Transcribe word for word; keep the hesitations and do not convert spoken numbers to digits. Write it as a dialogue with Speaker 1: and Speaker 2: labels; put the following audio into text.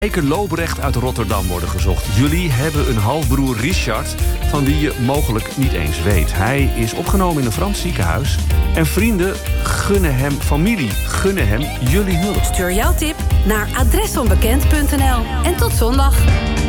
Speaker 1: Zeker Lobrecht uit Rotterdam worden gezocht. Jullie hebben een halfbroer Richard, van wie je mogelijk niet eens weet. Hij is opgenomen in een Frans ziekenhuis. En vrienden gunnen hem, familie gunnen hem jullie hulp.
Speaker 2: Stuur jouw tip naar adresonbekend punt n l. En tot zondag.